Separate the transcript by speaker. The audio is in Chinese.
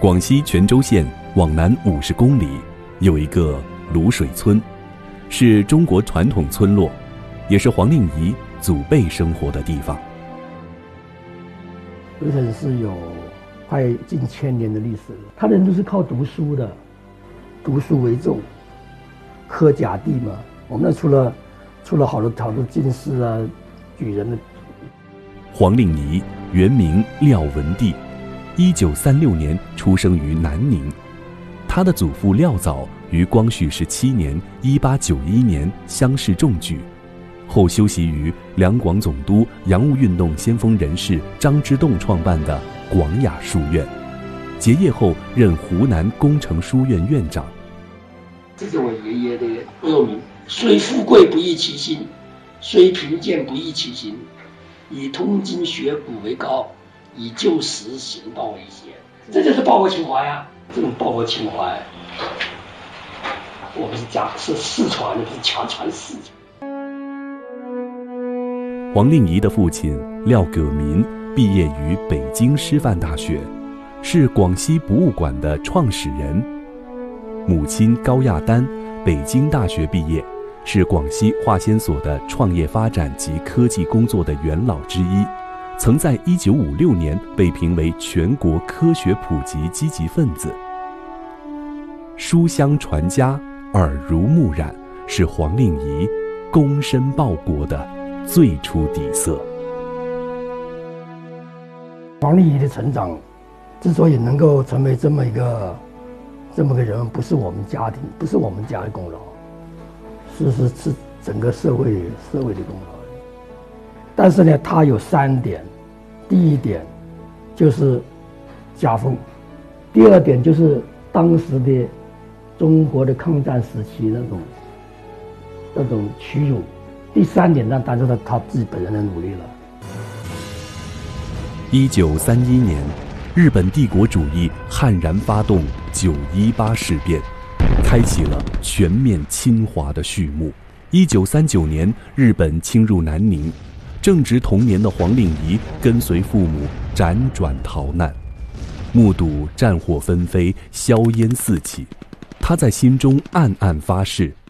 Speaker 1: 广西全州县往南50公里有一个卤水村，是中国传统村落，也是黄令仪祖辈生活的地方。
Speaker 2: 潍城是有快近1000年的历史了，他人都是靠读书的，读书为重，科甲第嘛。我们那出了好多进士啊、举人的。
Speaker 1: 黄令仪原名廖文帝，1936年出生于南宁。他的祖父廖藻于光绪17年1891年乡试中举，后修习于两广总督洋务运动先锋人士张之洞创办的广雅书院，结业后任湖南工程书院院长。
Speaker 3: 这是我爷爷的恶名：虽富贵不易其心，虽贫贱不易其心，以通经学古为高，以旧时行道为先。这就是报国情怀啊！这种报国情怀，我们是世传的，不是强传世传。
Speaker 1: 黄令仪的父亲廖葛民毕业于北京师范大学，是广西博物馆的创始人。母亲高亚丹北京大学毕业，是广西化纤所的创业发展及科技工作的元老之一，曾在1956年被评为全国科学普及积极分子。书香传家，耳濡目染，是黄令仪躬身报国的最初底色。
Speaker 2: 黄令仪的成长之所以能够成为这么个人，不是我们家庭，不是我们家的功劳，是整个社会的功劳。但是呢，他有3点，第一点就是家风，第二点就是当时的中国的抗战时期那种屈辱，第3点呢，当然是他自己本人的努力了。
Speaker 1: 1931年，日本帝国主义悍然发动9·18事变，开启了全面侵华的序幕。1939年，日本侵入南宁，正值童年的黄令仪跟随父母辗转逃难，目睹战火纷飞，硝烟四起，他在心中暗暗发誓，